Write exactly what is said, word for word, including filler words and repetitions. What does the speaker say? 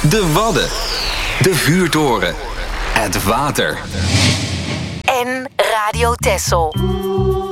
De Wadden. De vuurtoren. Het water. En Radio Texel.